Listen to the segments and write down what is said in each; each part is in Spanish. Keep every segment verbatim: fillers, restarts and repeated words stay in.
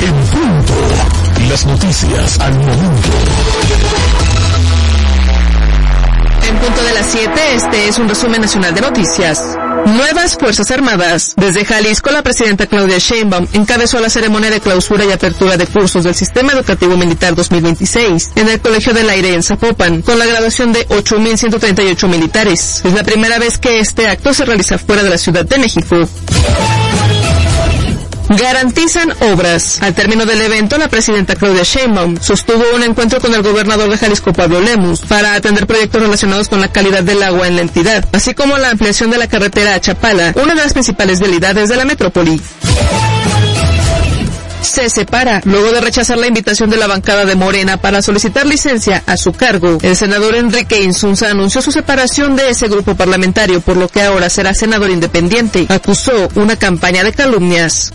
En punto. Las noticias al momento. En punto de las siete, este es un resumen nacional de noticias. Nuevas Fuerzas Armadas. Desde Jalisco, la presidenta Claudia Sheinbaum encabezó la ceremonia de clausura y apertura de cursos del Sistema Educativo Militar dos mil veintiséis en el Colegio del Aire en Zapopan, con la graduación de ocho mil ciento treinta y ocho militares. Es la primera vez que este acto se realiza fuera de la Ciudad de México. Garantizan obras. Al término del evento, la presidenta Claudia Sheinbaum sostuvo un encuentro con el gobernador de Jalisco, Pablo Lemus, para atender proyectos relacionados con la calidad del agua en la entidad, así como la ampliación de la carretera a Chapala, una de las principales vialidades de la metrópoli. Se separa. Luego de rechazar la invitación de la bancada de Morena para solicitar licencia a su cargo, el senador Enrique Insunza anunció su separación de ese grupo parlamentario, por lo que ahora será senador independiente. Acusó una campaña de calumnias.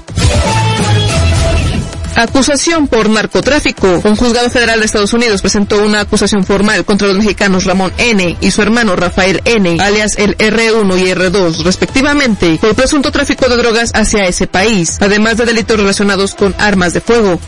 Acusación por narcotráfico. Un juzgado federal de Estados Unidos presentó una acusación formal contra los mexicanos Ramón N. y su hermano Rafael N., alias el erre uno y erre dos, respectivamente, por presunto tráfico de drogas hacia ese país, además de delitos relacionados con armas de fuego.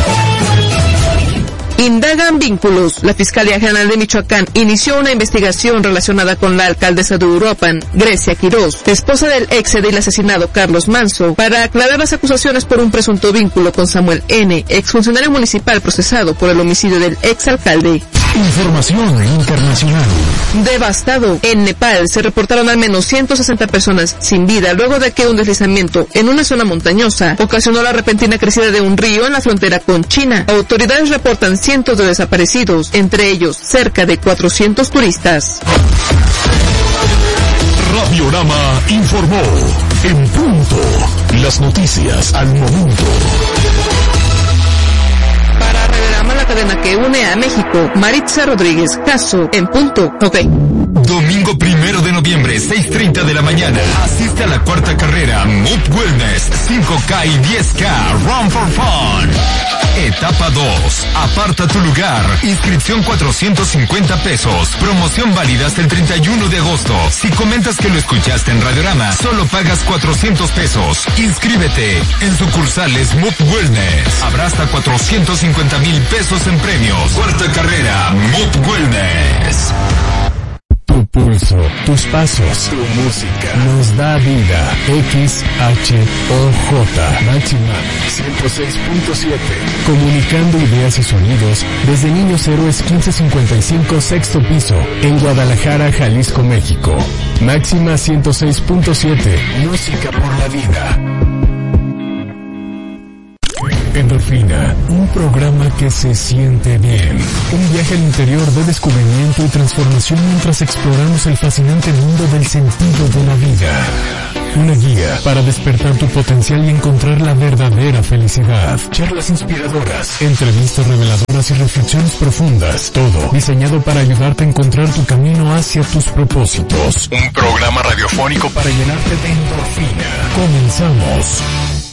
Indagan vínculos. La Fiscalía General de Michoacán inició una investigación relacionada con la alcaldesa de Uruapan, Grecia Quirós, esposa del ex edil asesinado Carlos Manso, para aclarar las acusaciones por un presunto vínculo con Samuel N., exfuncionario municipal procesado por el homicidio del exalcalde. Información internacional. Devastado. En Nepal se reportaron al menos ciento sesenta personas sin vida luego de que un deslizamiento en una zona montañosa ocasionó la repentina crecida de un río en la frontera con China. Autoridades reportan cientos de desaparecidos, entre ellos cerca de cuatrocientos turistas. Radiorama informó. En punto. Las noticias al momento. Para Radiorama, la cadena que une a México, Maritza Rodríguez, caso en punto. Ok. Domingo primero de noviembre, seis treinta de la mañana. Asiste a la cuarta carrera Mood Wellness cinco K y diez K Run for Fun. Etapa dos. Aparta tu lugar. Inscripción cuatrocientos cincuenta pesos. Promoción válida hasta el treinta y uno de agosto. Si comentas que lo escuchaste en Radiorama, solo pagas cuatrocientos pesos. Inscríbete en sucursales Mood Wellness. Habrá hasta cuatrocientos cincuenta mil pesos en premios. Cuarta carrera Mood Wellness. Tu pulso, tus pasos, tu música nos da vida. X H O J Máxima ciento seis punto siete. Comunicando ideas y sonidos desde Niños Héroes quince cincuenta y cinco, sexto piso, en Guadalajara, Jalisco, México. Máxima ciento seis punto siete. Música por la vida. Endorfina, un programa que se siente bien. Un viaje al interior de descubrimiento y transformación mientras exploramos el fascinante mundo del sentido de la vida. Una guía para despertar tu potencial y encontrar la verdadera felicidad. Charlas inspiradoras, entrevistas reveladoras y reflexiones profundas. Todo diseñado para ayudarte a encontrar tu camino hacia tus propósitos. Un programa radiofónico para llenarte de endorfina. Comenzamos.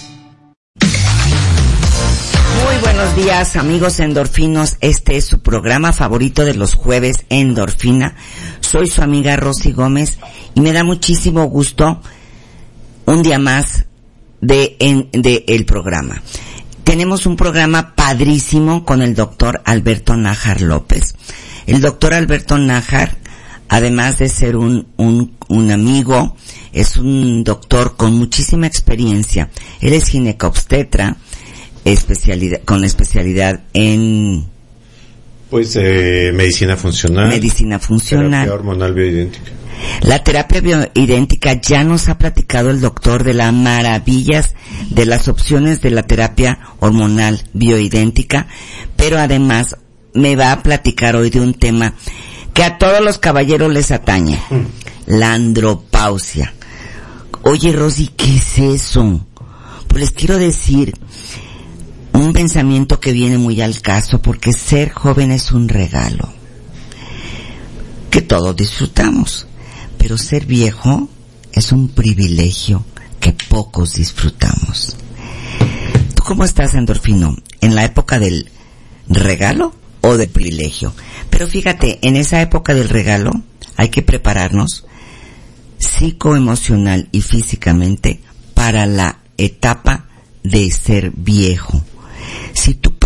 Muy buenos días, amigos endorfinos. Este es su programa favorito de los jueves, Endorfina. Soy su amiga Rosy Gómez y me da muchísimo gusto un día más de, en, de el programa. Tenemos un programa padrísimo con el doctor Alberto Nájar López. El doctor Alberto Nájar, además de ser un, un, un amigo, es un doctor con muchísima experiencia. Él es ginecobstetra, especialidad, con especialidad en pues eh, medicina funcional, medicina funcional, terapia hormonal bioidéntica. La terapia bioidéntica, ya nos ha platicado el doctor de las maravillas de las opciones de la terapia hormonal bioidéntica, pero además me va a platicar hoy de un tema que a todos los caballeros les atañe, mm. la andropausia. Oye, Rosy, ¿qué es eso? Pues les quiero decir un pensamiento que viene muy al caso, porque ser joven es un regalo que todos disfrutamos, pero ser viejo es un privilegio que pocos disfrutamos. ¿Tú cómo estás, endorfino? ¿En la época del regalo o del privilegio? Pero fíjate, en esa época del regalo hay que prepararnos psicoemocional y físicamente para la etapa de ser viejo.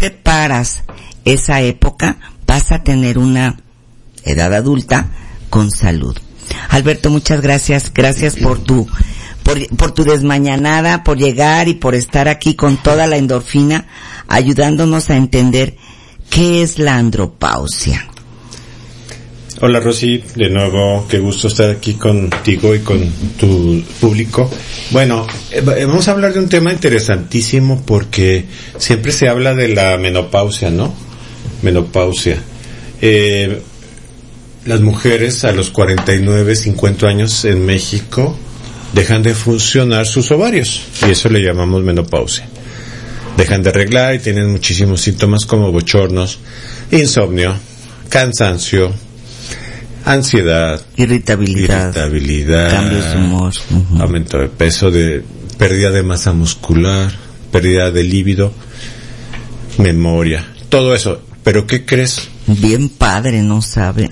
preparas esa época, vas a tener una edad adulta con salud. Alberto, muchas gracias, gracias por tu, por, por tu desmañanada, por llegar y por estar aquí con toda la endorfina, ayudándonos a entender qué es la andropausia. Hola Rosy, de nuevo, qué gusto estar aquí contigo y con tu público. Bueno, eh, vamos a hablar de un tema interesantísimo porque siempre se habla de la menopausia, ¿no? Menopausia. Eh, las mujeres a los cuarenta y nueve, cincuenta años en México dejan de funcionar sus ovarios y eso le llamamos menopausia. Dejan de arreglar y tienen muchísimos síntomas como bochornos, insomnio, cansancio, ansiedad, irritabilidad, irritabilidad cambios de humor, uh-huh. aumento de peso, de pérdida de masa muscular, pérdida de líbido, memoria, todo eso. ¿Pero qué crees? Bien padre, no saben.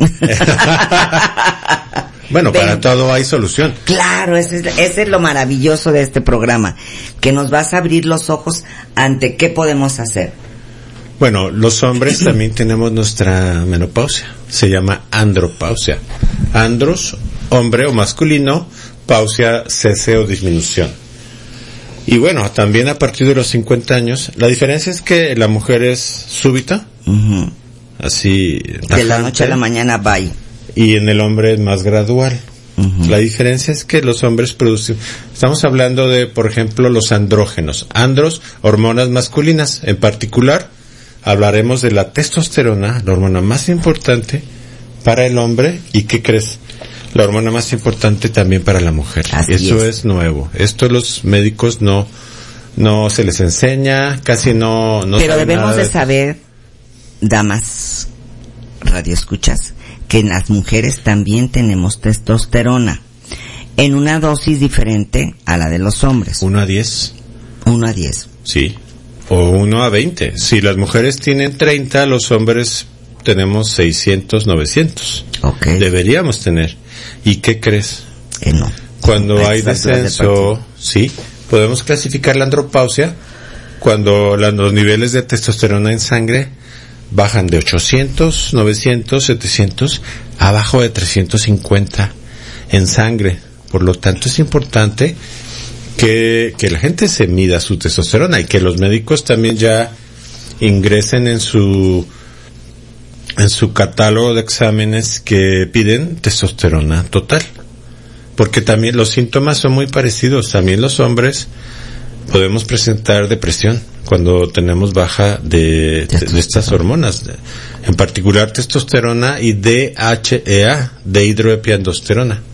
Bueno, Ven. para todo hay solución. Claro, ese es, ese es lo maravilloso de este programa, que nos vas a abrir los ojos ante qué podemos hacer. Bueno, los hombres también tenemos nuestra menopausia. Se llama andropausia. Andros, hombre o masculino, pausia, cese o disminución. Y bueno, también a partir de los cincuenta años, la diferencia es que la mujer es súbita, uh-huh. así tajante, de la noche a la mañana, bye. Y en el hombre es más gradual. Uh-huh. La diferencia es que los hombres producen, estamos hablando de, por ejemplo, los andrógenos. Andros, hormonas masculinas. En particular, hablaremos de la testosterona, la hormona más importante para el hombre. ¿Y qué crees? La hormona más importante también para la mujer. Así Eso es. es nuevo. Esto los médicos no no se les enseña, casi no no Pero debemos nada de de saber, damas radioescuchas, que en las mujeres también tenemos testosterona en una dosis diferente a la de los hombres. uno a diez. uno a diez. Sí. O uno a veinte. Si las mujeres tienen treinta, los hombres tenemos seiscientos, novecientos. Okay. Deberíamos tener. ¿Y qué crees? Que no. Cuando Hay hay descenso, de sí, podemos clasificar la andropausia cuando la, los niveles de testosterona en sangre bajan de ochocientos, novecientos, setecientos, abajo de trescientos cincuenta en sangre. Por lo tanto, es importante que, que la gente se mida su testosterona y que los médicos también ya ingresen en su en su catálogo de exámenes que piden testosterona total, porque también los síntomas son muy parecidos. También los hombres podemos presentar depresión cuando tenemos baja de, de, de estas hormonas, en particular testosterona y D H E A, dehidroepiandrosterona.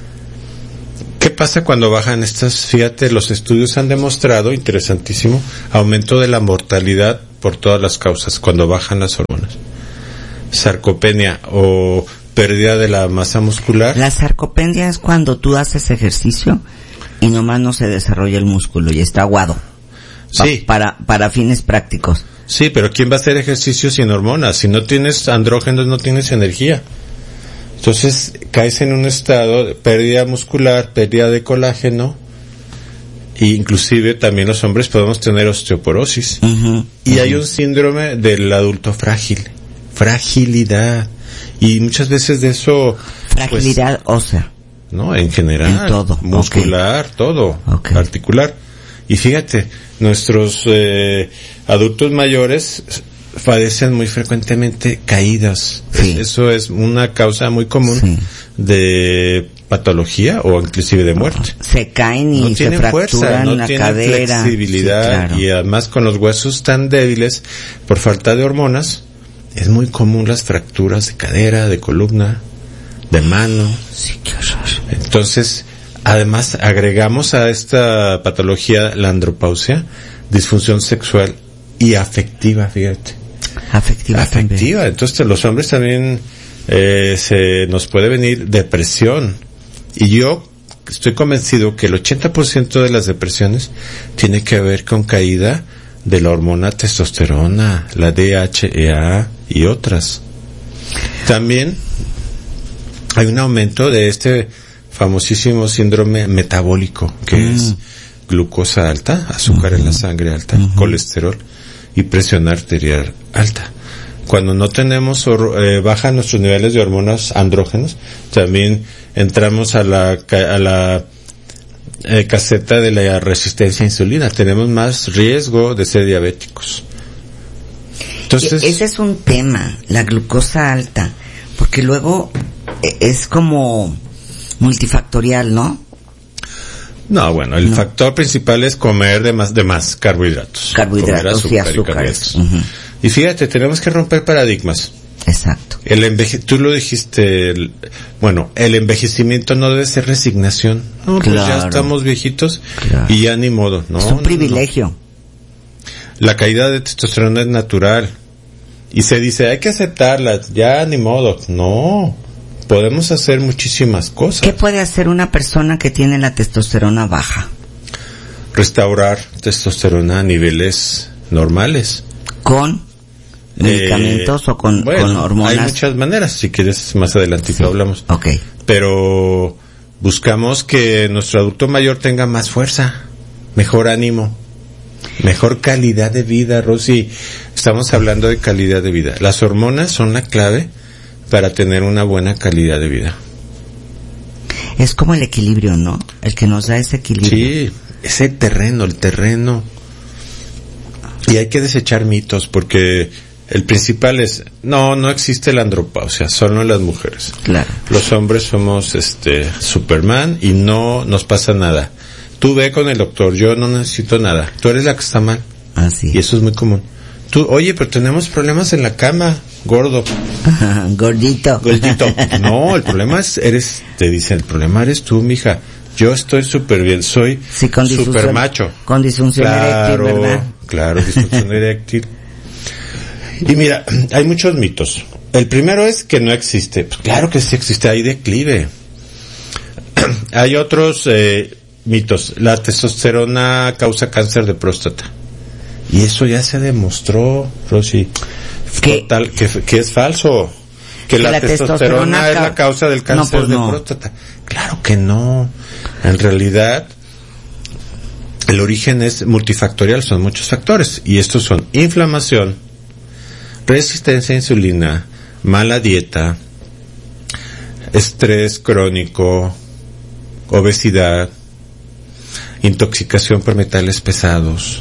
¿Qué pasa cuando bajan estas? Fíjate, los estudios han demostrado, interesantísimo, aumento de la mortalidad por todas las causas cuando bajan las hormonas. Sarcopenia o pérdida de la masa muscular. La sarcopenia es cuando tú haces ejercicio y nomás no se desarrolla el músculo y está aguado. Sí. Pa- para, para fines prácticos. Sí, pero ¿quién va a hacer ejercicio sin hormonas? Si no tienes andrógenos, no tienes energía. Entonces, caes en un estado de pérdida muscular, pérdida de colágeno, e inclusive también los hombres podemos tener osteoporosis. Uh-huh, y uh-huh. hay un síndrome del adulto frágil. Fragilidad. Y muchas veces de eso... Fragilidad pues, ósea. No, en general. En todo. Muscular, okay. todo. Okay. Articular. Y fíjate, nuestros eh, adultos mayores padecen muy frecuentemente caídas. Sí. Es, eso es una causa muy común sí. de patología o inclusive de muerte. Se caen y no se tienen fracturan fuerza, no la tienen cadera. flexibilidad Sí, claro. Y además con los huesos tan débiles por falta de hormonas, es muy común las fracturas de cadera, de columna, de mano. Sí, qué horror. Entonces, además agregamos a esta patología la andropausia, disfunción sexual y afectiva, fíjate. Afectiva, afectiva. También. Entonces los hombres también eh, se nos puede venir depresión. Y yo estoy convencido que el ochenta por ciento de las depresiones tiene que ver con caída de la hormona testosterona, la D H E A y otras. También hay un aumento de este famosísimo síndrome metabólico, que mm. es glucosa alta, azúcar uh-huh. en la sangre alta, uh-huh. colesterol. y presión arterial alta. Cuando no tenemos, eh, bajan nuestros niveles de hormonas andrógenos, también entramos a la, a la eh, caseta de la resistencia a insulina. Tenemos más riesgo de ser diabéticos. Entonces, ese es un tema, la glucosa alta, porque luego es como multifactorial, ¿no? No, bueno, el no. factor principal es comer de más, de más carbohidratos. Carbohidratos azúcar y azúcares. Y, uh-huh. y fíjate, tenemos que romper paradigmas. Exacto. El enveje- tú lo dijiste, el, bueno, el envejecimiento no debe ser resignación. No, claro. pues ya estamos viejitos claro. y ya ni modo. No, es un no, privilegio. No. La caída de testosterona es natural. Y se dice, hay que aceptarla, ya ni modo. No. Podemos hacer muchísimas cosas. ¿Qué puede hacer una persona que tiene la testosterona baja? Restaurar testosterona a niveles normales. ¿Con medicamentos eh, o con, bueno, con hormonas? Hay muchas maneras, si quieres más adelantito sí. hablamos. Ok. Pero buscamos que nuestro adulto mayor tenga más fuerza, mejor ánimo, mejor calidad de vida, Rosy. Estamos hablando de calidad de vida. Las hormonas son la clave para tener una buena calidad de vida. Es como el equilibrio, ¿no? El que nos da ese equilibrio. Sí, ese terreno, el terreno. Y hay que desechar mitos, porque el principal es, no, no existe la andropausia, solo en las mujeres. Claro. Los hombres somos, este, Superman y no nos pasa nada. Tú ve con el doctor, yo no necesito nada. Tú eres la que está mal. Así. Y eso es muy común. Tú, oye, pero tenemos problemas en la cama, gordo. Gordito. Gordito. No, el problema es, eres, te dicen, el problema eres tú, mija. Yo estoy súper bien, soy sí, súper macho. Con disfunción claro, eréctil, ¿verdad? Claro, disfunción eréctil. Y mira, hay muchos mitos. El primero es que no existe. Pues claro que sí existe, hay declive. Hay otros eh, mitos. La testosterona causa cáncer de próstata. Y eso ya se demostró, Rosy, total, que, que es falso. Que, que la, la testosterona, testosterona es la causa del cáncer no, pues de no. próstata. Claro que no. En realidad, el origen es multifactorial, son muchos factores. Y estos son inflamación, resistencia a insulina, mala dieta, estrés crónico, obesidad, intoxicación por metales pesados,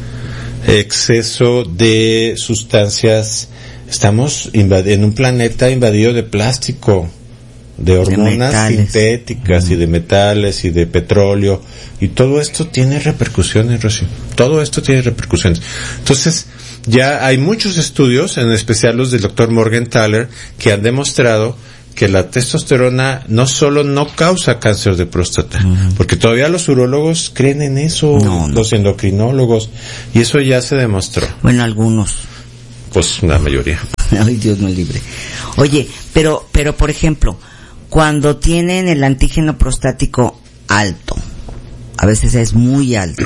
exceso de sustancias. Estamos invadi- en un planeta invadido de plástico, de hormonas de sintéticas uh-huh. y de metales y de petróleo, y todo esto tiene repercusiones, Rocío. Todo esto tiene repercusiones. Entonces, ya hay muchos estudios, en especial los del doctor Morgenthaler, que han demostrado que la testosterona no solo no causa cáncer de próstata, uh-huh. porque todavía los urólogos creen en eso, no, no. los endocrinólogos, y eso ya se demostró. Bueno, algunos. Pues la mayoría. Ay, Dios me libre. Oye, pero, pero por ejemplo, cuando tienen el antígeno prostático alto, a veces es muy alto,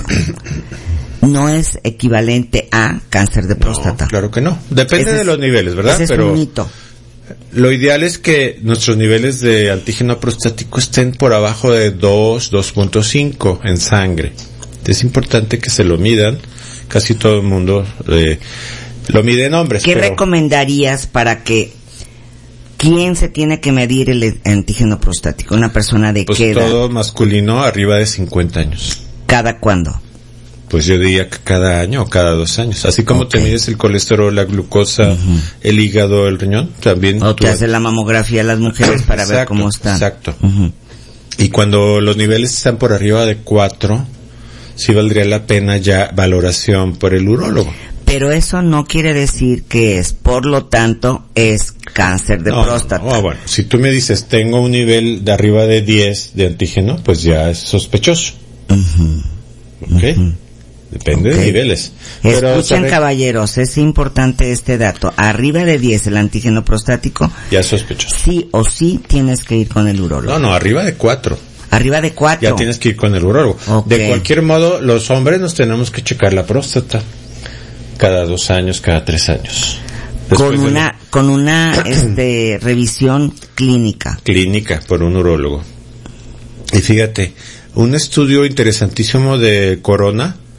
no es equivalente a cáncer de próstata. No, claro que no. Depende ese de los niveles, ¿verdad? Ese es pero un mito. Lo ideal es que nuestros niveles de antígeno prostático estén por abajo de dos, dos punto cinco en sangre. Es importante que se lo midan. Casi todo el mundo eh, lo mide en hombres. ¿Qué pero... recomendarías para que quién se tiene que medir el antígeno prostático? ¿Una persona de pues qué edad? Todo masculino arriba de cincuenta años. ¿Cada cuándo? Pues yo diría que cada año o cada dos años. Así como okay. te mides el colesterol, la glucosa, uh-huh. el hígado, el riñón, también. O te hace la mamografía a las mujeres para exacto, ver cómo están. Exacto. Uh-huh. Y cuando los niveles están por arriba de cuatro, sí valdría la pena ya valoración por el urólogo. Pero eso no quiere decir que es, por lo tanto, es cáncer de no, próstata. No, bueno, si tú me dices, tengo un nivel de arriba de diez de antígeno, pues ya es sospechoso. Uh-huh. ¿Ok? Uh-huh. Depende okay. de niveles. Escuchen, Pero, caballeros, es importante este dato. Arriba de diez el antígeno prostático. Ya es sospechoso. Sí o sí tienes que ir con el urólogo. No, no, arriba de cuatro. Arriba de cuatro. Ya tienes que ir con el urólogo. Okay. De cualquier modo, los hombres nos tenemos que checar la próstata. Cada dos años, cada tres años. Después con una, de... con una, este, revisión clínica. Clínica, por un urólogo. Y fíjate, un estudio interesantísimo de Corona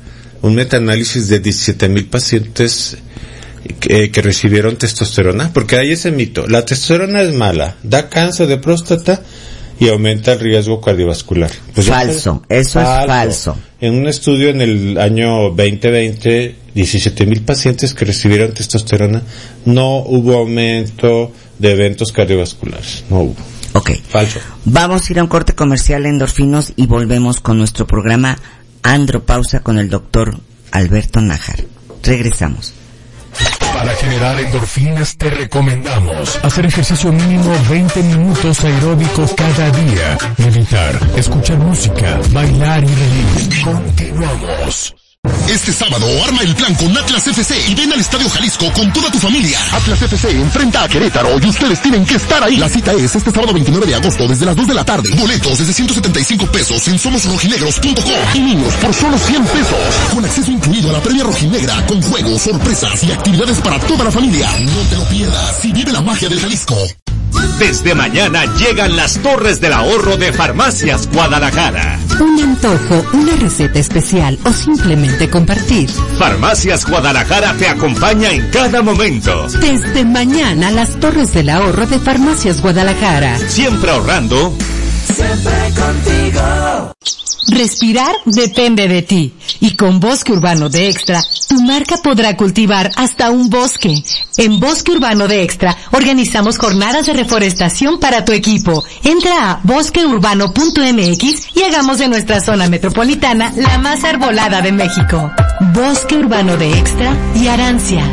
un metaanálisis de diecisiete mil pacientes que, que recibieron testosterona, porque hay ese mito, la testosterona es mala, da cáncer de próstata y aumenta el riesgo cardiovascular. Pues falso, ya, eso falso. es falso. En un estudio en el año veinte veinte, diecisiete mil pacientes que recibieron testosterona, no hubo aumento de eventos cardiovasculares, no hubo. Ok. Falso. Vamos a ir a un corte comercial, Endorfinos, y volvemos con nuestro programa Andropausia con el doctor Alberto Nájar. Regresamos. Para generar endorfinas te recomendamos hacer ejercicio mínimo veinte minutos aeróbico cada día, meditar, escuchar música, bailar y reír. Continuamos. Este sábado arma el plan con Atlas F C y ven al Estadio Jalisco con toda tu familia. Atlas F C enfrenta a Querétaro y ustedes tienen que estar ahí. La cita es este sábado veintinueve de agosto desde las dos de la tarde. Boletos desde ciento setenta y cinco pesos en somos rojinegros punto com. Y niños por solo cien pesos. Con acceso incluido a la previa rojinegra con juegos, sorpresas y actividades para toda la familia. No te lo pierdas y vive la magia del Jalisco. Desde mañana llegan las Torres del Ahorro de Farmacias Guadalajara. Un antojo, una receta especial o simplemente compartir. Farmacias Guadalajara te acompaña en cada momento. Desde mañana las Torres del Ahorro de Farmacias Guadalajara. Siempre ahorrando. Siempre contigo. Respirar depende de ti. Y con Bosque Urbano de Extra, tu marca podrá cultivar hasta un bosque. En Bosque Urbano de Extra, organizamos jornadas de reforestación para tu equipo. Entra a bosque urbano punto m x y hagamos de nuestra zona metropolitana la más arbolada de México. Bosque Urbano de Extra y Arancia.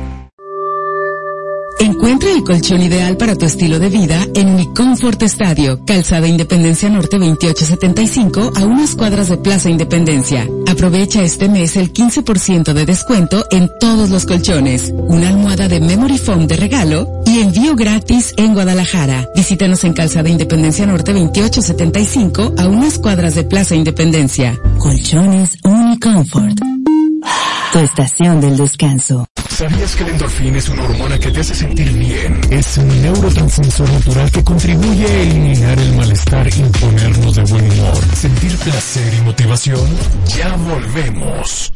Encuentra el colchón ideal para tu estilo de vida en Unicomfort Estadio, Calzada Independencia Norte veintiocho setenta y cinco, a unas cuadras de Plaza Independencia. Aprovecha este mes el quince por ciento de descuento en todos los colchones, una almohada de Memory Foam de regalo y envío gratis en Guadalajara. Visítanos en Calzada Independencia Norte veintiocho setenta y cinco, a unas cuadras de Plaza Independencia. Colchones Unicomfort. Tu estación del descanso. ¿Sabías que la endorfina es una hormona que te hace sentir bien? Es un neurotransmisor natural que contribuye a eliminar el malestar y ponernos de buen humor, sentir placer y motivación. Ya volvemos.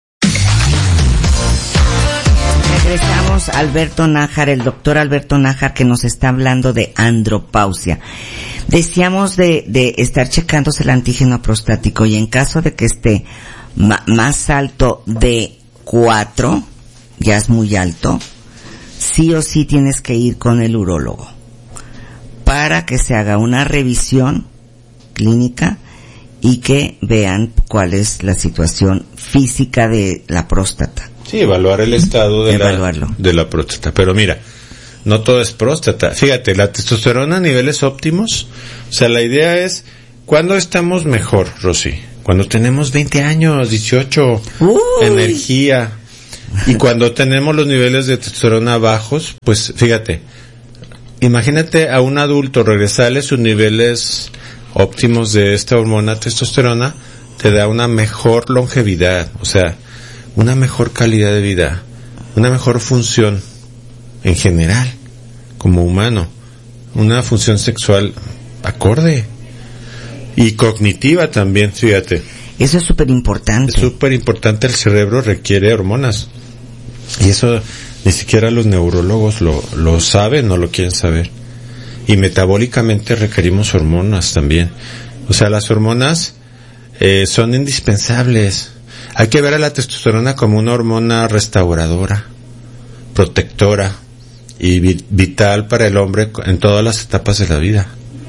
Regresamos a Alberto Nájar, el doctor Alberto Nájar, que nos está hablando de andropausia. Decíamos de, de estar checándose el antígeno prostático y en caso de que esté ma- más alto de cuatro, ya es muy alto, sí o sí tienes que ir con el urólogo para que se haga una revisión clínica y que vean cuál es la situación física de la próstata. Sí, evaluar el estado de Evaluarlo. la, de la próstata. Pero mira, no todo es próstata. Fíjate, la testosterona a niveles óptimos, o sea, la idea es, ¿cuándo estamos mejor, Rosy? Cuando tenemos veinte años, dieciocho, Uy. energía. Y cuando tenemos los niveles de testosterona bajos, pues fíjate, imagínate a un adulto regresarle sus niveles óptimos de esta hormona testosterona, te da una mejor longevidad, o sea, una mejor calidad de vida, una mejor función en general, como humano, una función sexual acorde y cognitiva también, fíjate. Eso es súper importante. Es súper importante, el cerebro requiere hormonas. Y eso ni siquiera los neurólogos lo, lo saben o lo quieren saber. Y metabólicamente requerimos hormonas también. O sea, las hormonas eh, son indispensables. Hay que ver a la testosterona como una hormona restauradora, protectora y vi- vital para el hombre en todas las etapas de la vida.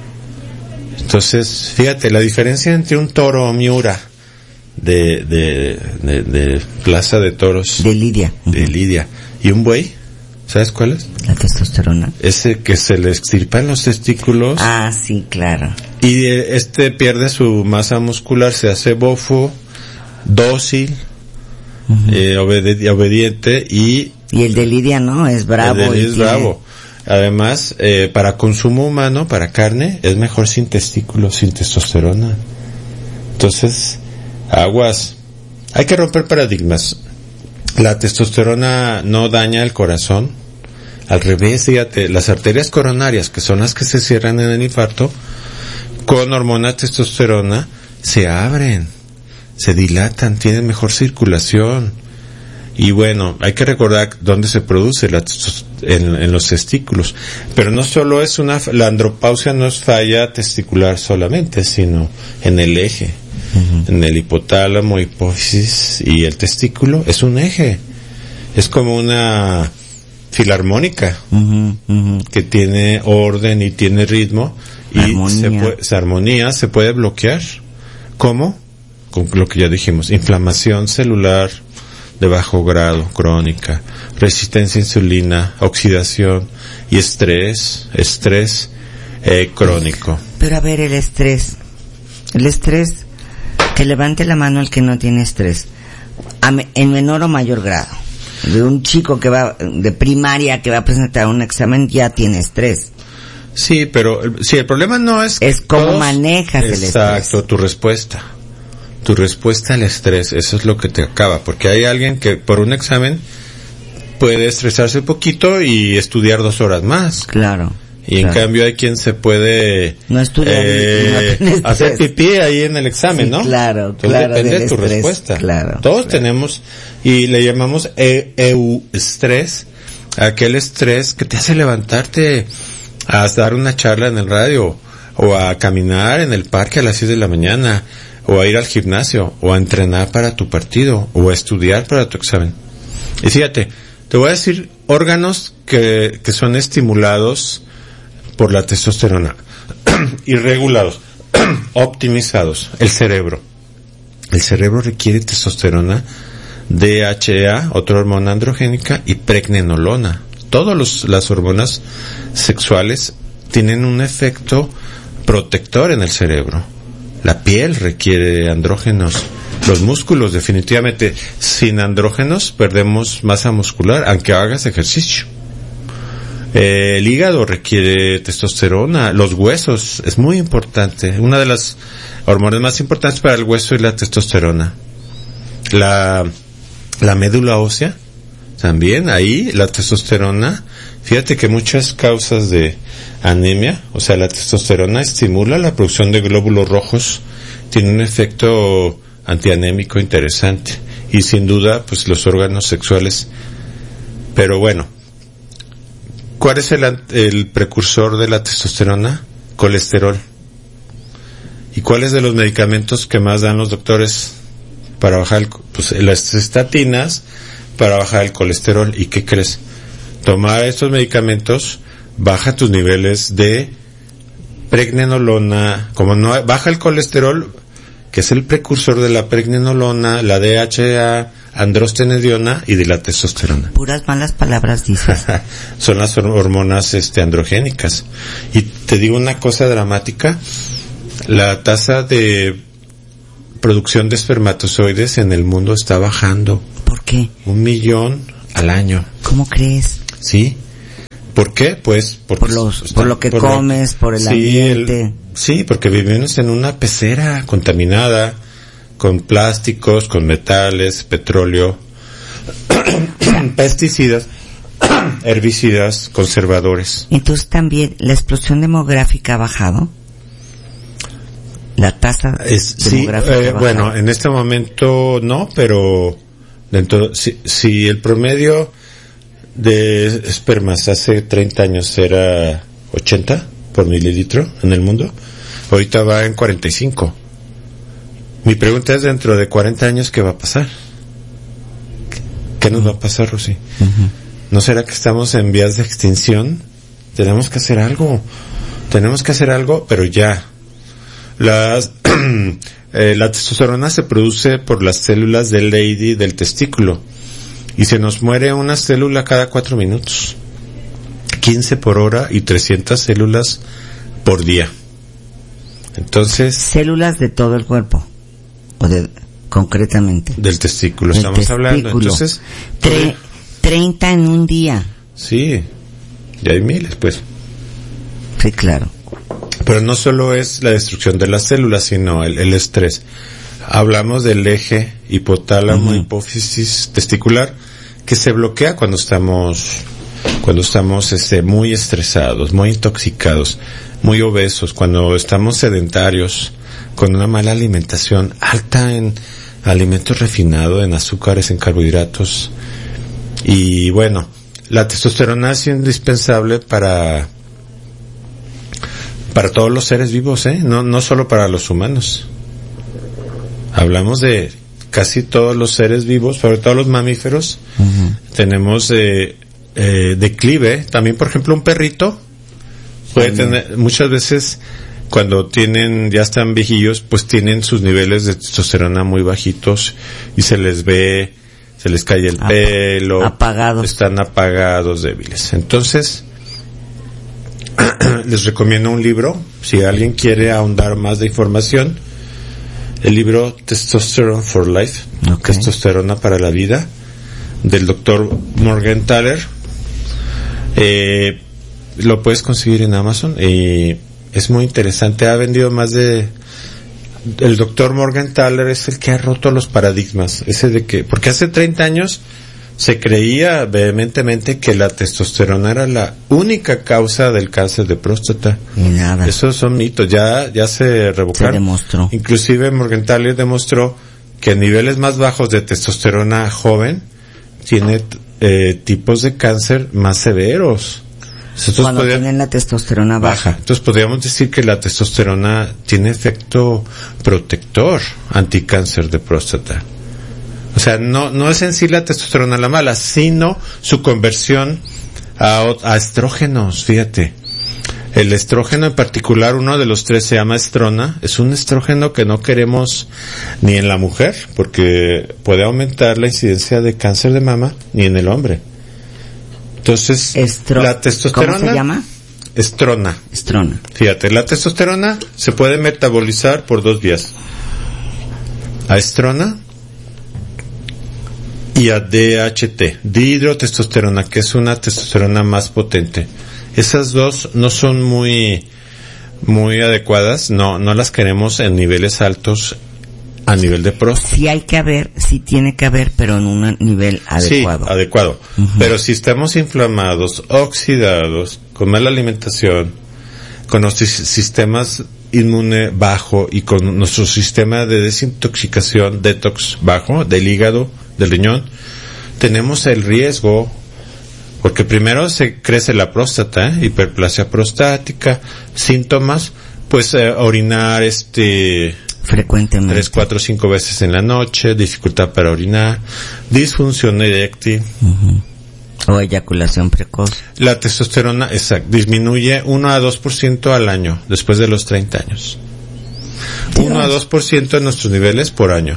Entonces, fíjate, la diferencia entre un toro o miura de, de, de, de Plaza de Toros. De Lidia. De Lidia. Y un buey, ¿sabes cuál es? La testosterona. Ese que se le extirpan los testículos. Ah, sí, claro. Y este pierde su masa muscular, se hace bofo, dócil, uh-huh. eh, obedi- obediente y... Y el de Lidia no, es bravo. El de Lidia es tiene... bravo. Además, eh, para consumo humano, para carne, es mejor sin testículos, sin testosterona. Entonces, aguas. Hay que romper paradigmas. La testosterona no daña el corazón. Al revés, fíjate, las arterias coronarias, que son las que se cierran en el infarto, con hormona testosterona, se abren. se dilatan, tienen mejor circulación. Y bueno, hay que recordar dónde se produce la, en, en los testículos. Pero no solo es una, la andropausia no es falla testicular solamente, sino en el eje. Uh-huh. En el hipotálamo, hipófisis y el testículo es un eje. Es como una filarmónica uh-huh, uh-huh. que tiene orden y tiene ritmo y armonía. Se puede, esa armonía se puede bloquear. ¿Cómo? Con lo que ya dijimos, inflamación celular de bajo grado, crónica, resistencia a insulina, oxidación y estrés, estrés eh, crónico. Pero a ver, el estrés, el estrés, que levante la mano el que no tiene estrés, a me, en menor o mayor grado. De un chico que va, de primaria, que va a presentar un examen, ya tiene estrés. Sí, pero, sí, el problema no es... Es cómo todos, manejas el estrés. Exacto, tu respuesta. Tu respuesta al estrés, eso es lo que te acaba, porque hay alguien que por un examen puede estresarse un poquito y estudiar dos horas más. Claro. Y claro. en cambio hay quien se puede no estudiar, eh, no hacer pipí ahí en el examen, sí, ¿no? Claro, Entonces claro. Depende de tu estrés, respuesta. Claro. Todos claro. tenemos, y le llamamos e- eustrés, aquel estrés que te hace levantarte a dar una charla en el radio, o a caminar en el parque a las seis de la mañana, o a ir al gimnasio, o a entrenar para tu partido, o a estudiar para tu examen. Y fíjate, te voy a decir órganos que, que son estimulados por la testosterona y regulados, optimizados. El cerebro. El cerebro requiere testosterona, D H E A, otra hormona androgénica, y pregnenolona. Todas las hormonas sexuales tienen un efecto protector en el cerebro. La piel requiere andrógenos. Los músculos, definitivamente, sin andrógenos perdemos masa muscular, aunque hagas ejercicio. Eh, el hígado requiere testosterona. Los huesos, es muy importante. Una de las hormonas más importantes para el hueso es la testosterona. La, la médula ósea, también, ahí, la testosterona. Fíjate que muchas causas de anemia, o sea, la testosterona estimula la producción de glóbulos rojos, tiene un efecto antianémico interesante, y sin duda, pues los órganos sexuales. Pero bueno, ¿cuál es el, el precursor de la testosterona? Colesterol. ¿Y cuáles de los medicamentos que más dan los doctores para bajar el, pues las estatinas para bajar el colesterol? ¿Y qué crees? Tomar estos medicamentos baja tus niveles de pregnenolona, como no baja el colesterol, que es el precursor de la pregnenolona, la D H E A, androstenediona y de la testosterona. Puras malas palabras dices. Son las hormonas este androgénicas. Y te digo una cosa dramática, la tasa de producción de espermatozoides en el mundo está bajando. ¿Por qué? Un millón al año. ¿Cómo crees? Sí. ¿Por qué? Pues porque por, los, está, por lo que por comes, lo, por el sí, ambiente. El, sí, porque vivimos en una pecera contaminada, con plásticos, con metales, petróleo, pesticidas, herbicidas, conservadores. Entonces también la explosión demográfica ha bajado. La tasa es, demográfica sí, eh, bueno, en este momento no, pero dentro, si, si el promedio de espermas hace treinta años era ochenta por mililitro en el mundo, ahorita va en cuarenta y cinco. Mi pregunta es, dentro de cuarenta años, ¿qué va a pasar? ¿Qué nos va a pasar, Rosy? Uh-huh. ¿No será que estamos en vías de extinción? Tenemos que hacer algo. Tenemos que hacer algo, pero ya. Las, eh, la testosterona se produce por las células del Leydig del testículo. Y se nos muere una célula cada cuatro minutos. quince por hora y trescientas células por día. Entonces... Células de todo el cuerpo. O de, concretamente. Del testículo, del estamos testículo. hablando. Entonces... Tre- treinta en un día. Sí. Y hay miles, pues. Sí, claro. Pero no solo es la destrucción de las células, sino el, el estrés. Hablamos del eje hipotálamo, uh-huh. hipófisis testicular, que se bloquea cuando estamos, cuando estamos este, muy estresados, muy intoxicados, muy obesos, cuando estamos sedentarios, con una mala alimentación, alta en alimentos refinados, en azúcares, en carbohidratos. Y bueno, la testosterona es indispensable para para todos los seres vivos, ¿eh? No, no solo para los humanos. Hablamos de casi todos los seres vivos, sobre todo los mamíferos. Uh-huh. Tenemos eh, eh, declive. También, por ejemplo, un perrito puede uh-huh. tener, muchas veces, cuando tienen, ya están viejillos, pues tienen sus niveles de testosterona muy bajitos y se les ve, se les cae el Ap- pelo, apagados, están apagados, débiles. Entonces, les recomiendo un libro, si alguien quiere ahondar más de información, el libro Testosterone for Life, okay. Testosterona para la vida, del doctor Morgentaler. Eh, lo puedes conseguir en Amazon y es muy interesante. Ha vendido más de... El doctor Morgentaler es el que ha roto los paradigmas. Ese de que... Porque hace treinta años se creía vehementemente que la testosterona era la única causa del cáncer de próstata. Y nada. Esos son mitos. Ya, ya se revocaron. Se demostró. Inclusive Morgentaler demostró que en niveles más bajos de testosterona joven tiene eh, tipos de cáncer más severos. Nosotros Cuando podríamos, tienen la testosterona baja. baja. Entonces podríamos decir que la testosterona tiene efecto protector anticáncer de próstata. O sea, no no es en sí la testosterona la mala, sino su conversión a, a estrógenos, fíjate. El estrógeno en particular, uno de los tres se llama estrona, es un estrógeno que no queremos ni en la mujer, porque puede aumentar la incidencia de cáncer de mama, ni en el hombre. Entonces, Estro- la testosterona... ¿Cómo se llama? Estrona. Estrona. Fíjate, la testosterona se puede metabolizar por dos vías. A estrona y a D H T, dihidrotestosterona, que es una testosterona más potente. Esas dos no son muy muy adecuadas, no no las queremos en niveles altos a nivel de próstata. Sí hay que haber, sí tiene que haber, pero en un nivel adecuado. Sí, adecuado. Uh-huh. Pero si estamos inflamados, oxidados, con mala alimentación, con nuestros sistemas inmune bajo y con nuestro sistema de desintoxicación, detox bajo, del hígado, del riñón, tenemos el riesgo, porque primero se crece la próstata, ¿eh? Hiperplasia prostática, síntomas, pues eh, orinar este frecuentemente, tres, cuatro, cinco veces en la noche, dificultad para orinar, disfunción eréctil, uh-huh. o eyaculación precoz. La testosterona, exacto, disminuye uno a dos por ciento al año, después de los treinta años. uno a dos por ciento de nuestros niveles por año.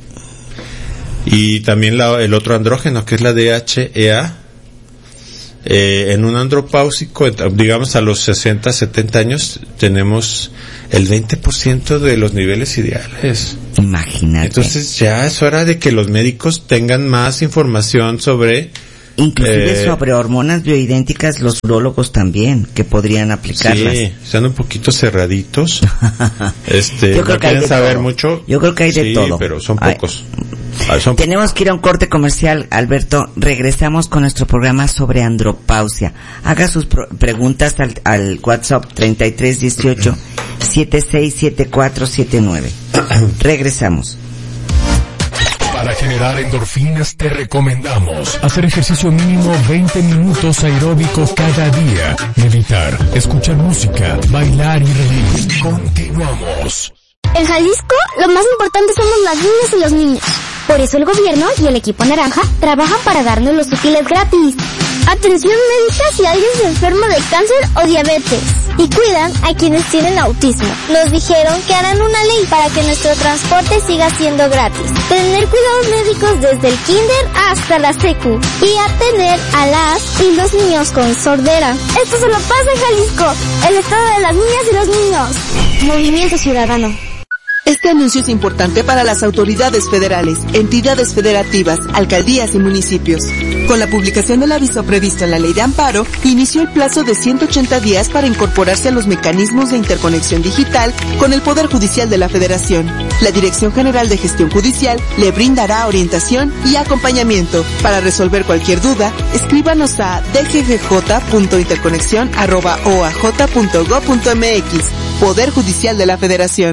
Y también la, el otro andrógeno, que es la D H E A, eh, en un andropáusico, digamos a los sesenta, setenta años, tenemos el veinte por ciento de los niveles ideales. Imagínate. Entonces ya es hora de que los médicos tengan más información sobre... Inclusive eh, sobre hormonas bioidénticas, los urólogos también, que podrían aplicarlas. Sí, están un poquito cerraditos. este, Yo creo no que hay quieren de saber todo. mucho. Yo creo que hay de sí, todo. pero son Ay. pocos. Ay, son Tenemos que ir a un corte comercial, Alberto. Regresamos con nuestro programa sobre andropausia. Haga sus pro- preguntas al, al WhatsApp treinta y tres dieciocho setenta y seis setenta y cuatro setenta y nueve. Regresamos. Para generar endorfinas te recomendamos hacer ejercicio mínimo veinte minutos aeróbicos cada día, meditar, escuchar música, bailar y reír. Continuamos. En Jalisco, lo más importante somos las niñas y los niños. Por eso el gobierno y el equipo naranja trabajan para darnos los útiles gratis. Atención médica si alguien se enferma de cáncer o diabetes. Y cuidan a quienes tienen autismo. Nos dijeron que harán una ley para que nuestro transporte siga siendo gratis. Tener cuidados médicos desde el kinder hasta la secu. Y atender a las y los niños con sordera. Esto solo pasa en Jalisco, el estado de las niñas y los niños. Movimiento Ciudadano. Este anuncio es importante para las autoridades federales, entidades federativas, alcaldías y municipios. Con la publicación del aviso previsto en la Ley de Amparo, inició el plazo de ciento ochenta días para incorporarse a los mecanismos de interconexión digital con el Poder Judicial de la Federación. La Dirección General de Gestión Judicial le brindará orientación y acompañamiento. Para resolver cualquier duda, escríbanos a d g g j punto interconexión arroba o a j punto gob punto m x. Poder Judicial de la Federación.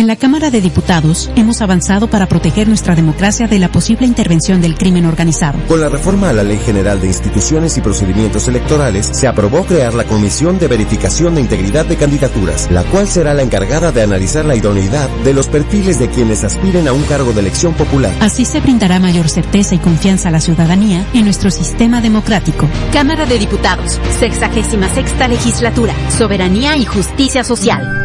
En la Cámara de Diputados hemos avanzado para proteger nuestra democracia de la posible intervención del crimen organizado. Con la reforma a la Ley General de Instituciones y Procedimientos Electorales, se aprobó crear la Comisión de Verificación de Integridad de Candidaturas, la cual será la encargada de analizar la idoneidad de los perfiles de quienes aspiren a un cargo de elección popular. Así se brindará mayor certeza y confianza a la ciudadanía en nuestro sistema democrático. Cámara de Diputados, sexagésima sexta legislatura, soberanía y justicia social.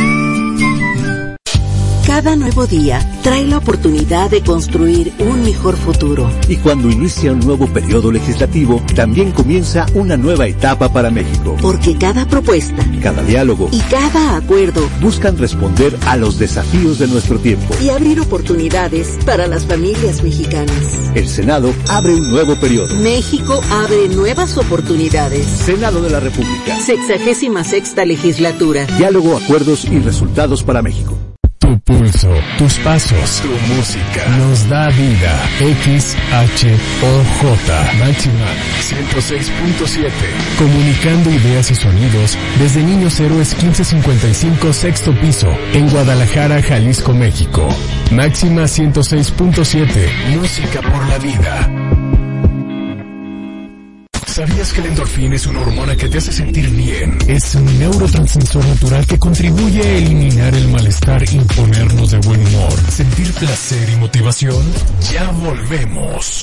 Cada nuevo día trae la oportunidad de construir un mejor futuro. Y cuando inicia un nuevo periodo legislativo, también comienza una nueva etapa para México. Porque cada propuesta, cada diálogo y cada acuerdo buscan responder a los desafíos de nuestro tiempo y abrir oportunidades para las familias mexicanas. El Senado abre un nuevo periodo. México abre nuevas oportunidades. Senado de la República. Sexagésima sexta legislatura. Diálogo, acuerdos y resultados para México. Tu pulso, tus pasos, tu música nos da vida. X H O J Máxima ciento seis punto siete. Comunicando ideas y sonidos desde Niños Héroes quince cincuenta y cinco, sexto piso, en Guadalajara, Jalisco, México. Máxima ciento seis punto siete. Música por la vida. ¿Sabías que la endorfina es una hormona que te hace sentir bien? Es un neurotransmisor natural que contribuye a eliminar el malestar y ponernos de buen humor. ¿Sentir placer y motivación? Ya volvemos.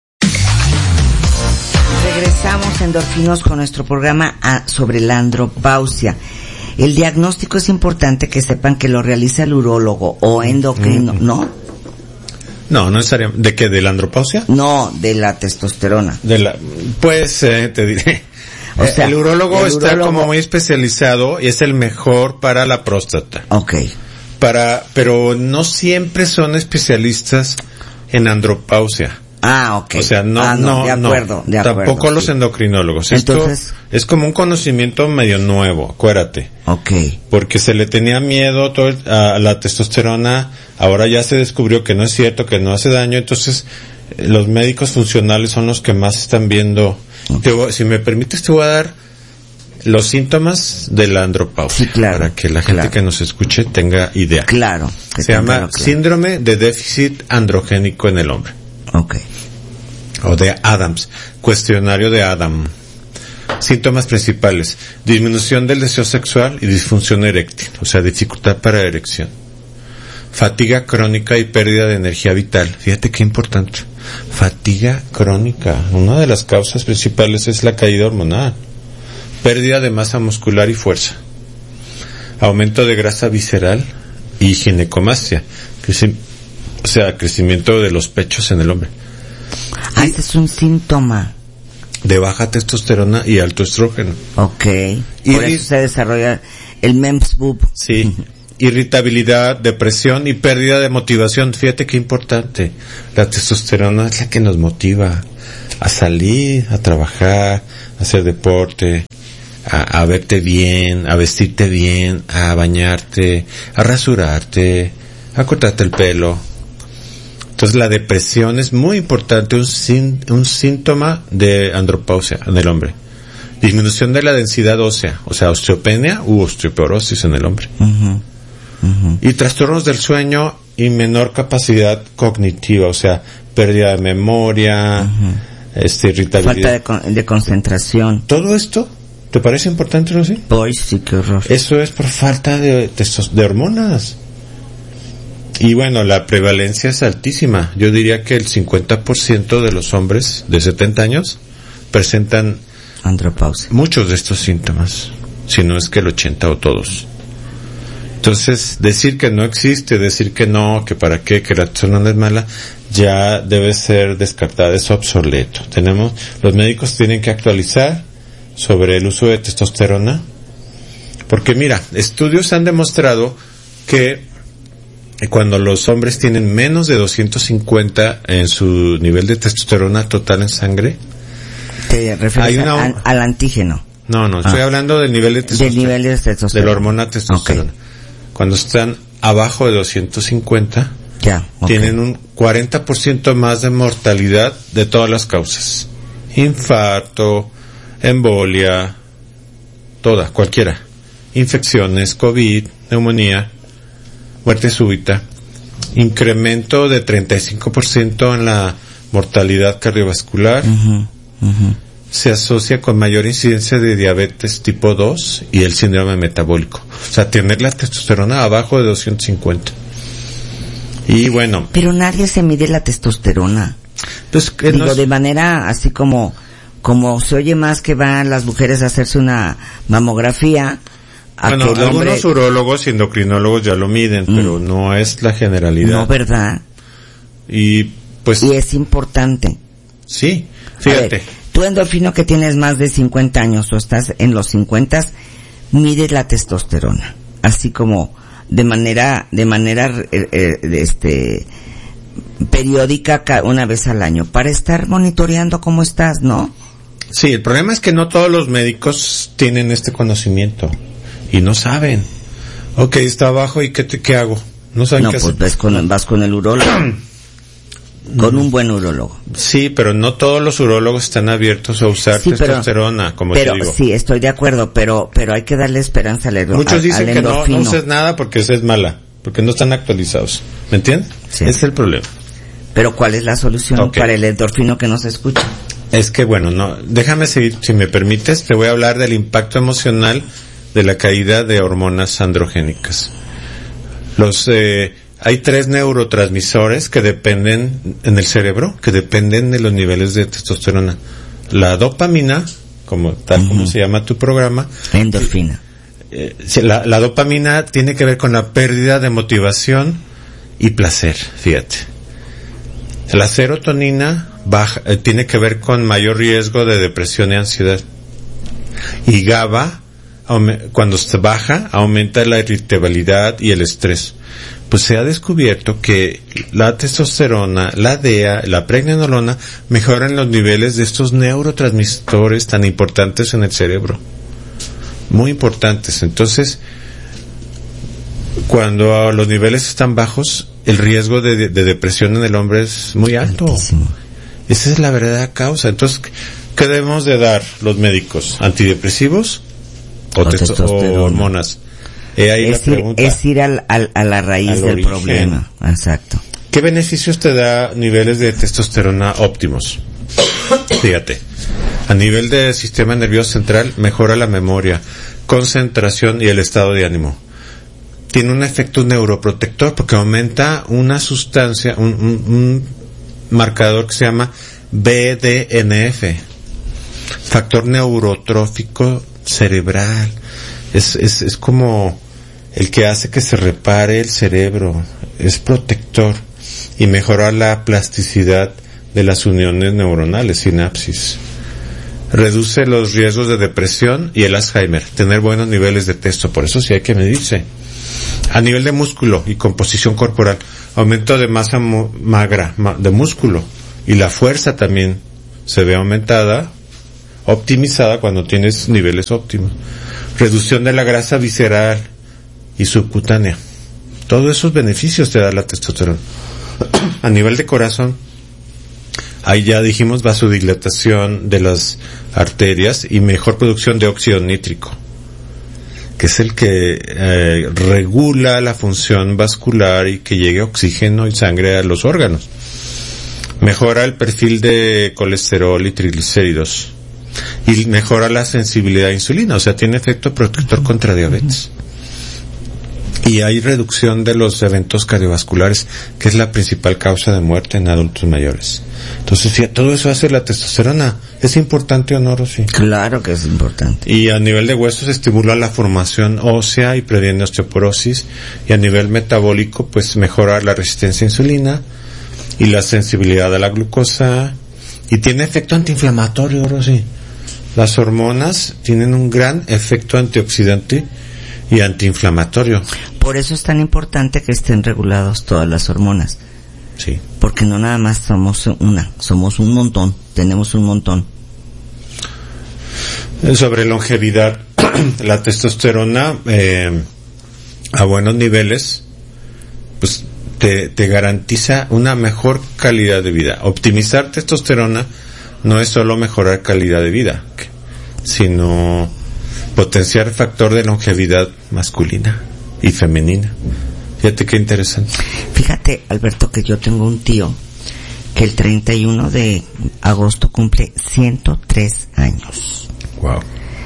Regresamos endorfinos con nuestro programa a, sobre la andropausia. El diagnóstico es importante que sepan que lo realiza el urólogo o endocrino, mm. ¿no? No, no necesariamente. ¿De qué? ¿De la andropausia? No, de la testosterona. De la, pues, eh, te diré. O sea, el urólogo el está urólogo... como muy especializado y es el mejor para la próstata. Okay. Para, pero no siempre son especialistas en andropausia. Ah, okay. O sea, no, ah, no, no, de acuerdo, no. de acuerdo. Tampoco sí. Los endocrinólogos. Entonces, esto es como un conocimiento medio nuevo, acuérdate. Okay. Porque se le tenía miedo todo el, a la testosterona, ahora ya se descubrió que no es cierto, que no hace daño, entonces los médicos funcionales son los que más están viendo. Okay. Te voy, si me permites, te voy a dar los síntomas de la andropausia. Sí, claro. Para que la gente claro. que nos escuche tenga idea. Claro. Se llama claro. síndrome de déficit androgénico en el hombre. Okay. O de Adams, cuestionario de Adam. Síntomas principales: disminución del deseo sexual y disfunción eréctil, o sea, dificultad para erección. Fatiga crónica y pérdida de energía vital. Fíjate qué importante. Fatiga crónica. Una de las causas principales es la caída hormonal. Pérdida de masa muscular y fuerza. Aumento de grasa visceral y ginecomastia, que es o sea, crecimiento de los pechos en el hombre. Ah, este es un síntoma. De baja testosterona y alto estrógeno. Ok. Y por eso se desarrolla el M E M S B U B. Sí. Irritabilidad, depresión y pérdida de motivación. Fíjate qué importante. La testosterona es la que nos motiva a salir, a trabajar, a hacer deporte, a, a verte bien, a vestirte bien, a bañarte, a rasurarte, a cortarte el pelo. Entonces la depresión es muy importante, un, sin, un síntoma de andropausia en el hombre. Disminución de la densidad ósea, o sea, osteopenia u osteoporosis en el hombre. Uh-huh. Uh-huh. Y trastornos del sueño y menor capacidad cognitiva, o sea, pérdida de memoria, uh-huh. este, irritabilidad. Falta de, con, de concentración. ¿Todo esto te parece importante, Rosy? Pues sí, qué horror. Eso es por falta de, de, de hormonas. Y bueno, la prevalencia es altísima. Yo diría que el cincuenta por ciento de los hombres de setenta años presentan andropausia. Muchos de estos síntomas, si no es que el ochenta o todos. Entonces, decir que no existe, decir que no, que para qué, que la testosterona es mala, ya debe ser descartada, es obsoleto. Tenemos, los médicos tienen que actualizar sobre el uso de testosterona, porque mira, estudios han demostrado que cuando los hombres tienen menos de doscientos cincuenta en su nivel de testosterona total en sangre, ¿te refieres hay una, al, al antígeno? No, no, estoy ah. hablando del nivel de testosterona. Del nivel de testosterona. De la hormona testosterona. Okay. Cuando están abajo de doscientos cincuenta, ya, okay. tienen un cuarenta por ciento más de mortalidad de todas las causas. Infarto, embolia, toda, cualquiera. Infecciones, COVID, neumonía. muerte súbita, incremento de treinta y cinco por ciento en la mortalidad cardiovascular, uh-huh, uh-huh. se asocia con mayor incidencia de diabetes tipo dos y el síndrome metabólico. O sea, tener la testosterona abajo de doscientos cincuenta. Y bueno. Pero nadie se mide la testosterona. Pues, Digo, no es... de manera así como, como se oye más que van las mujeres a hacerse una mamografía. A bueno, que el hombre... algunos urólogos y endocrinólogos ya lo miden, mm. pero no es la generalidad. No, ¿verdad? Y pues. Y es importante. Sí, fíjate. Ver, tú, endorfino, que tienes más de cincuenta años o estás en los cincuenta, mides la testosterona. Así como de manera, de manera, eh, eh, este, periódica, una vez al año, para estar monitoreando cómo estás, ¿no? Sí, el problema es que no todos los médicos tienen este conocimiento y no saben. Ok, está abajo, ¿y qué, te, qué hago? No saben no, qué pues hacer. Vas con, vas con el urólogo. Con un buen urólogo. Sí, pero no todos los urólogos están abiertos a usar sí, testosterona, pero, como pero, te digo. Sí, estoy de acuerdo, pero pero hay que darle esperanza al endorfino. Muchos dicen que no, no uses nada porque esa es mala, porque no están actualizados. ¿Me entiendes? Sí. Ese es el problema. Pero ¿cuál es la solución okay. para el endorfino que no se escucha? Es que bueno, no, déjame seguir, si me permites, te voy a hablar del impacto emocional de la caída de hormonas androgénicas. Los eh, Hay tres neurotransmisores que dependen en el cerebro, que dependen de los niveles de testosterona. La dopamina, como tal uh-huh. como se llama tu programa. Endorfina. Eh, la, la dopamina tiene que ver con la pérdida de motivación y placer, fíjate. La serotonina baja, eh, tiene que ver con mayor riesgo de depresión y ansiedad. Y GABA, aume- cuando se baja, aumenta la irritabilidad y el estrés. Pues se ha descubierto que la testosterona, la D E A, la pregnenolona mejoran los niveles de estos neurotransmisores tan importantes en el cerebro. Muy importantes. Entonces, cuando los niveles están bajos, el riesgo de, de depresión en el hombre es muy alto. Altísimo. Esa es la verdadera causa. Entonces, ¿qué debemos de dar los médicos? ¿Antidepresivos o, o, testo- o hormonas? Eh, ahí es, la ir, es ir al, al, a la raíz del origen. Problema. Exacto. ¿Qué beneficios te da niveles de testosterona óptimos? Fíjate, a nivel del sistema nervioso central mejora la memoria, concentración y el estado de ánimo. Tiene un efecto neuroprotector porque aumenta una sustancia, un, un, un marcador que se llama B D N F, factor neurotrófico cerebral. Es, es, es como el que hace que se repare el cerebro, es protector y mejora la plasticidad de las uniones neuronales, sinapsis. Reduce los riesgos de depresión y el Alzheimer, tener buenos niveles de testo, por eso sí hay que medirse. A nivel de músculo y composición corporal, aumento de masa mu- magra, ma- de músculo, y la fuerza también se ve aumentada, optimizada cuando tienes niveles óptimos. Reducción de la grasa visceral y subcutánea. Todos esos beneficios te da la testosterona. A nivel de corazón, ahí ya dijimos vasodilatación de las arterias y mejor producción de óxido nítrico, que es el que eh, regula la función vascular y que llegue oxígeno y sangre a los órganos. Mejora el perfil de colesterol y triglicéridos. Y mejora la sensibilidad a insulina, o sea, tiene efecto protector contra diabetes. Y hay reducción de los eventos cardiovasculares, que es la principal causa de muerte en adultos mayores. Entonces, sí, todo eso hace la testosterona. ¿Es importante o no, Rosy? Claro que es importante. Y a nivel de huesos estimula la formación ósea y previene osteoporosis. Y a nivel metabólico, pues mejora la resistencia a insulina y la sensibilidad a la glucosa. Y tiene efecto antiinflamatorio, Rosy. Las hormonas tienen un gran efecto antioxidante y antiinflamatorio. Por eso es tan importante que estén regulados todas las hormonas. Sí. Porque no nada más somos una, somos un montón, tenemos un montón. Sobre longevidad, la testosterona eh, a buenos niveles, pues te, te garantiza una mejor calidad de vida. Optimizar testosterona no es solo mejorar calidad de vida, sino potenciar el factor de longevidad masculina y femenina. Fíjate qué interesante. Fíjate, Alberto, que yo tengo un tío que el treinta y uno de agosto cumple ciento tres años. Wow.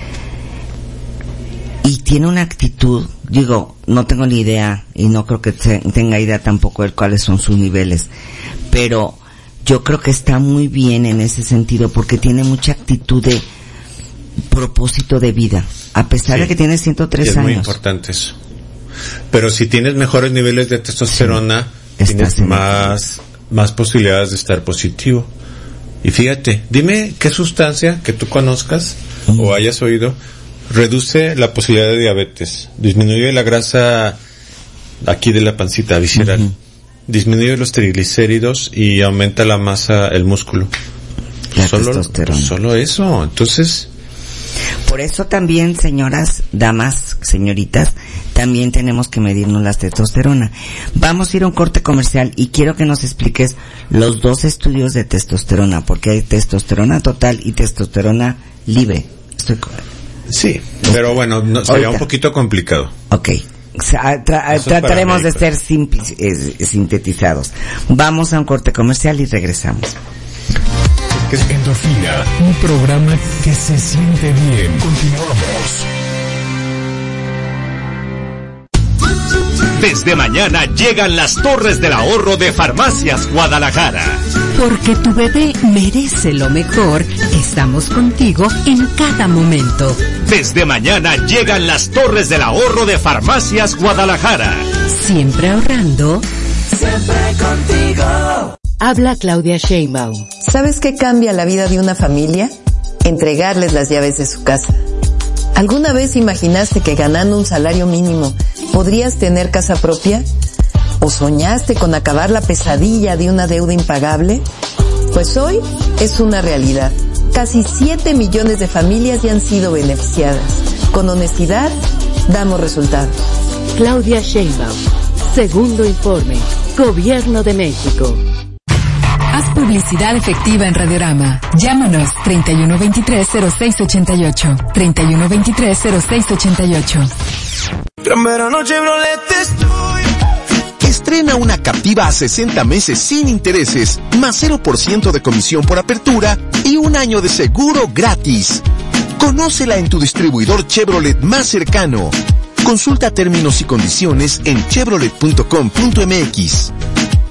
Y tiene una actitud, digo, no tengo ni idea, y no creo que te, tenga idea tampoco de cuáles son sus niveles, pero yo creo que está muy bien en ese sentido, porque tiene mucha actitud de propósito de vida, a pesar sí, de que tiene ciento tres es años. Es muy importante eso. Pero si tienes mejores niveles de testosterona, sí, tienes más, más posibilidades de estar positivo. Y fíjate, dime qué sustancia que tú conozcas mm. o hayas oído reduce la posibilidad de diabetes, disminuye la grasa aquí de la pancita visceral, uh-huh. disminuye los triglicéridos y aumenta la masa, el músculo. La solo, testosterona. Solo eso. Entonces, por eso también, señoras, damas, señoritas, también tenemos que medirnos la testosterona. Vamos a ir a un corte comercial y quiero que nos expliques los dos estudios de testosterona, porque hay testosterona total y testosterona libre. Estoy Sí, pero bueno, no, sería un poquito complicado. Ok. Tra- tra- trataremos de ser simples, eh, sintetizados. Vamos a un corte comercial y regresamos. Endorfina, un programa que se siente bien. Continuamos. Desde mañana llegan las torres del ahorro de Farmacias Guadalajara. Porque tu bebé merece lo mejor, estamos contigo en cada momento. Desde mañana llegan las torres del ahorro de Farmacias Guadalajara. Siempre ahorrando. Siempre contigo. Habla Claudia Sheinbaum. ¿Sabes qué cambia la vida de una familia? Entregarles las llaves de su casa. ¿Alguna vez imaginaste que ganando un salario mínimo podrías tener casa propia? ¿O soñaste con acabar la pesadilla de una deuda impagable? Pues hoy es una realidad. Casi siete millones de familias ya han sido beneficiadas. Con honestidad, damos resultados. Claudia Sheinbaum. Segundo informe. Gobierno de México. Haz publicidad efectiva en Radiorama. Llámanos treinta y uno veintitrés cero seis ochenta y ocho. treinta y uno veintitrés cero seis ochenta y ocho. Gran verano Chevrolet estoy. Estrena una Captiva a sesenta meses sin intereses, más cero por ciento de comisión por apertura y un año de seguro gratis. Conócela en tu distribuidor Chevrolet más cercano. Consulta términos y condiciones en chevrolet punto com punto m x.